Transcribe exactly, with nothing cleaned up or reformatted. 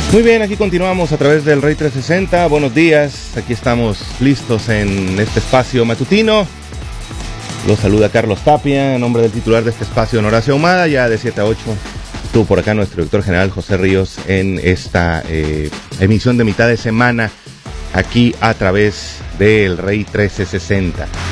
Muy bien, aquí continuamos a través del Rey trescientos sesenta. Buenos días, aquí estamos listos en este espacio matutino. Los saluda Carlos Tapia, en nombre del titular de este espacio, Horacio Ahumada. Ya de siete a ocho estuvo por acá nuestro director general José Ríos en esta eh, emisión de mitad de semana aquí a través del Rey trece sesenta.